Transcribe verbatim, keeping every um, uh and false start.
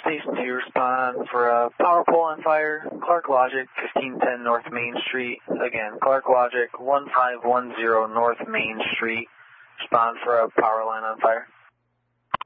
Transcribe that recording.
Station two, respond for a power pole on fire, Clark Logic, fifteen ten North Main Street. Again, Clark Logic, one five one zero North Main Street. Respond for a power line on fire.